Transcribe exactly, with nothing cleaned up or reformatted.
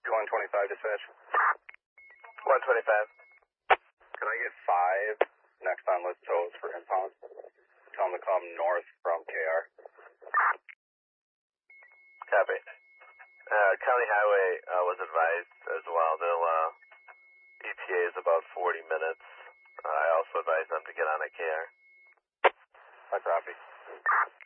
one twenty-five dispatch. one twenty-five. Can I get five next on list tows for impound? Tell them to come north from K R. Copy. Uh, County Highway uh, was advised as well. They'll, uh, E T A is about forty minutes. Uh, I also advise them to get on at K R. I copy.